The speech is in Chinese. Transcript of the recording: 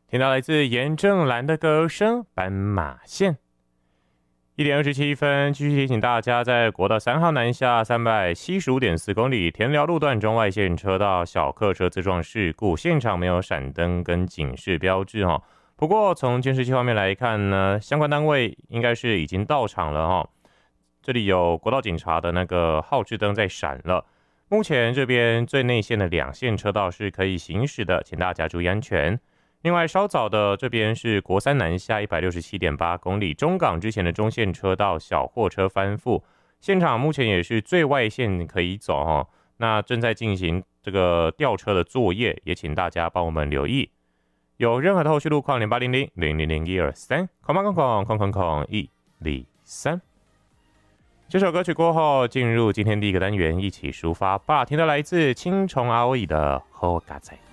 听到来自严正兰的歌声《斑马线》。1:27，继续提醒大家，在国道3号南下375.4公里田寮路段中外线车道小客车自撞事故，现场没有闪灯跟警示标志哦。不过从监视器方面来看呢，相关单位应该是已经到场了哦。这里有国道警察的那个号志灯在闪了。目前这边最内线的2线车道是可以行驶的，请大家注意安全。另外，稍早的这边是国3南下167.8公里中港之前的中线车道小货车翻覆，现场目前也是最外线可以走哦。那正在进行这个吊车的作业，也请大家帮我们留意。有任何的后续路况，0800-000-123，空123。这首歌曲过后，进入今天第一个单元，一起抒发吧。听到来自青虫阿伟的《好嘎仔》。